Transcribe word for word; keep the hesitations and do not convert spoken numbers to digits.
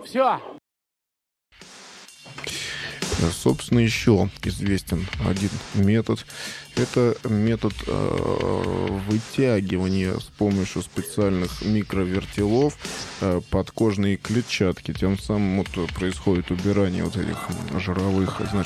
Все. Собственно, еще известен один метод. Это метод э, вытягивания с помощью специальных микровертелов э, подкожной клетчатки. Тем самым вот происходит убирание вот этих жировых, значит,